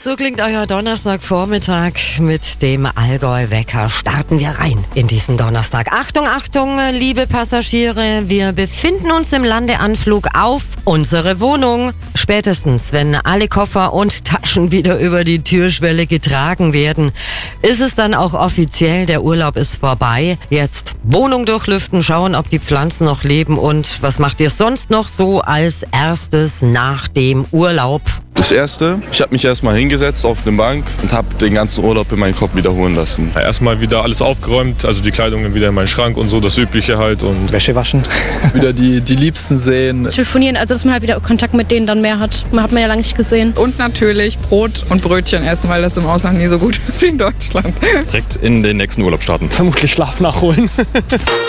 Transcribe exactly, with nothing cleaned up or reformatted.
So klingt euer Donnerstagvormittag. Mit dem Allgäu-Wecker starten wir rein in diesen Donnerstag. Achtung, Achtung, liebe Passagiere, wir befinden uns im Landeanflug auf unsere Wohnung. Spätestens, wenn alle Koffer und Taschen wieder über die Türschwelle getragen werden, ist es dann auch offiziell, der Urlaub ist vorbei. Jetzt Wohnung durchlüften, schauen, ob die Pflanzen noch leben und was macht ihr sonst noch so als erstes nach dem Urlaub? Das Erste, ich habe mich erstmal hingesetzt auf eine Bank und habe den ganzen Urlaub in meinen Kopf wiederholen lassen. Erstmal wieder alles aufgeräumt, also die Kleidung wieder in meinen Schrank und so, das Übliche halt. Und Wäsche waschen. Wieder die, die Liebsten sehen. Telefonieren, also dass man halt wieder Kontakt mit denen dann mehr hat. Man hat man ja lange nicht gesehen. Und natürlich Brot und Brötchen essen, weil das im Ausland nie so gut ist wie in Deutschland. Direkt in den nächsten Urlaub starten. Vermutlich Schlaf nachholen.